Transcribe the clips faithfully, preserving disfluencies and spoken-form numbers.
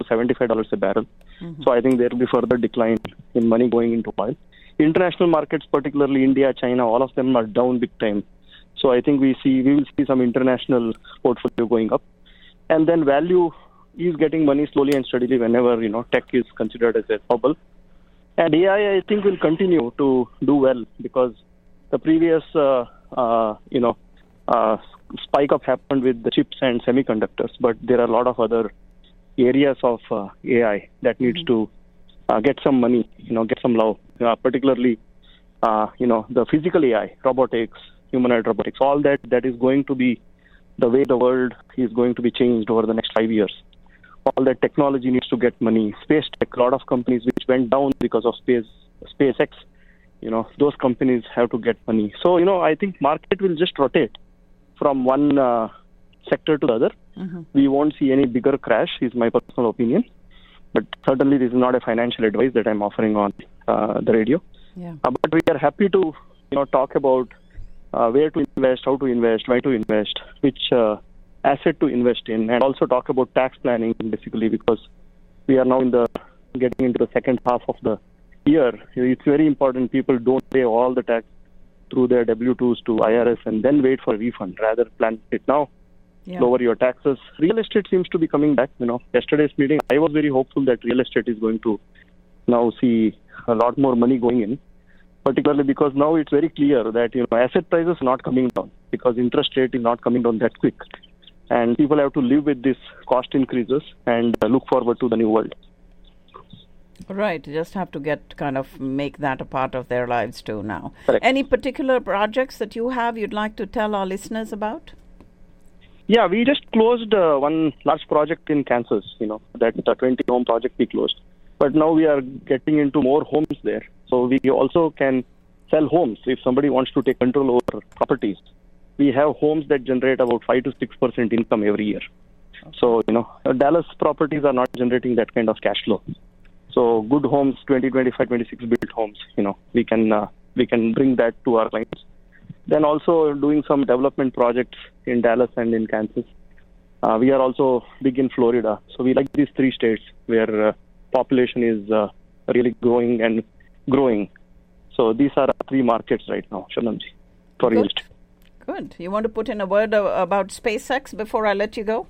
seventy-five dollars a barrel. Mm-hmm. So I think there will be further decline in money going into oil. International markets, particularly India, China, all of them are down big time. So I think we see we will see some international portfolio going up. And then value is getting money slowly and steadily whenever, you know, tech is considered as a bubble. And A I, I think, will continue to do well because the previous, uh, uh, you know, uh, spike up happened with the chips and semiconductors. But there are a lot of other areas of uh, A I that needs mm-hmm. to uh, get some money, you know, get some love, uh, particularly, uh, you know, the physical A I, robotics, humanoid robotics, all that that is going to be the way the world is going to be changed over the next five years. All that technology needs to get money. Space tech, a lot of companies which went down because of space, SpaceX, you know, those companies have to get money. So, you know, I think market will just rotate from one uh, sector to the other. Mm-hmm. We won't see any bigger crash, is my personal opinion. But certainly this is not a financial advice that I'm offering on uh, the radio. Yeah. Uh, but we are happy to, you know, talk about uh, where to invest, how to invest, why to invest, which uh, asset to invest in, and also talk about tax planning basically because we are now in the getting into the second half of the year. It's very important people don't pay all the tax through their W two's to I R S and then wait for a refund. Rather plan it now, yeah. lower your taxes. Real estate seems to be coming back. You know, yesterday's meeting, I was very hopeful that real estate is going to now see a lot more money going in, particularly because now it's very clear that, you know, asset prices are not coming down because interest rate is not coming down that quick. And people have to live with these cost increases and uh, look forward to the new world. Right. You just have to get kind of make that a part of their lives too now. Correct. Any particular projects that you have you'd like to tell our listeners about? Yeah, we just closed uh, one large project in Kansas, you know, that uh, twenty home project we closed. But now we are getting into more homes there. So we also can sell homes if somebody wants to take control over properties. We have homes that generate about five to six percent income every year. Okay. So, you know, Dallas properties are not generating that kind of cash flow. So good homes, twenty, twenty-five, twenty-six built homes, you know, we can uh, we can bring that to our clients. Then also doing some development projects in Dallas and in Kansas. Uh, we are also big in Florida. So we like these three states where uh, population is uh, really growing and growing. So these are our three markets right now, Shabnamji, for real estate. Good. You want to put in a word uh, about SpaceX before I let you go?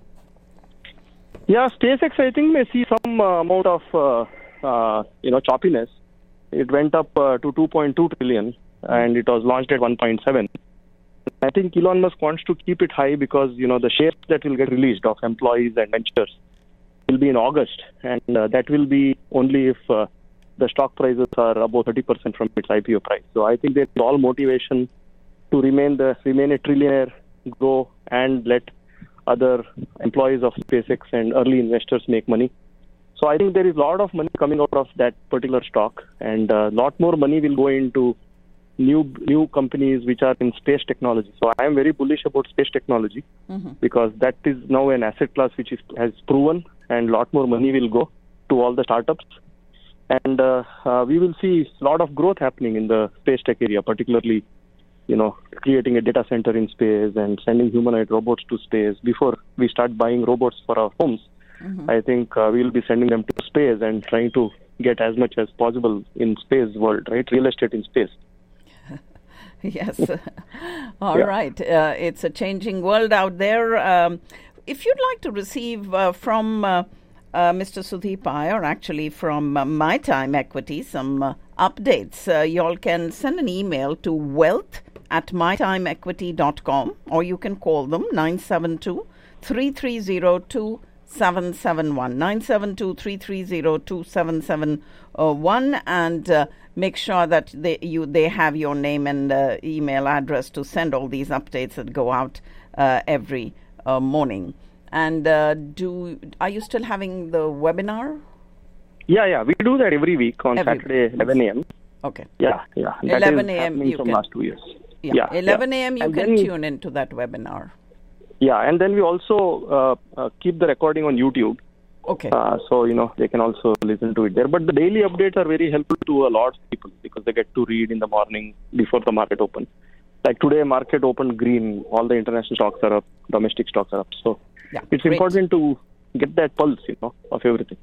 Yeah, SpaceX, I think, may see some uh, amount of, uh, uh, you know, choppiness. It went up uh, to two point two trillion and it was launched at one point seven. I think Elon Musk wants to keep it high because, you know, the shares that will get released of employees and ventures will be in August. And uh, that will be only if uh, the stock prices are above thirty percent from its I P O price. So I think there's all motivation to remain the remain a trillionaire, grow, and let other employees of SpaceX and early investors make money. So I think there is a lot of money coming out of that particular stock, and a lot more money will go into new new companies which are in space technology. So I am very bullish about space technology mm-hmm. because that is now an asset class which is has proven, and a lot more money will go to all the startups. And uh, uh, we will see a lot of growth happening in the space tech area, particularly, you know, creating a data center in space and sending humanoid robots to space. Before we start buying robots for our homes, mm-hmm. I think uh, we will be sending them to space and trying to get as much as possible in space world, right? Real estate in space. Yes. All yeah. right. Uh, it's a changing world out there. Um, if you'd like to receive uh, from uh, uh, Mister Sudeep Iyer, actually from uh, My Time Equity, some uh, updates, uh, you all can send an email to wealth at my time equity dot com, or you can call them nine seven two, three three zero, two seven seven one, nine seven two, three three zero, two seven seven one, and uh, make sure that they you they have your name and uh, email address to send all these updates that go out uh, every uh, morning. And uh, do are you still having the webinar? Yeah, yeah, we do that every week on every Saturday, week. eleven a.m. Okay. Yeah, yeah. That eleven is a.m. you from can. last two years. Yeah, yeah eleven yeah. a.m. you and can then, tune into that webinar. Yeah, and then we also uh, uh, keep the recording on YouTube. Okay. Uh, so, you know, they can also listen to it there. But the daily updates are very helpful to a lot of people because they get to read in the morning before the market open. Like today, market opened green. All the international stocks are up. Domestic stocks are up. So yeah, it's great. important to get that pulse, you know, of everything.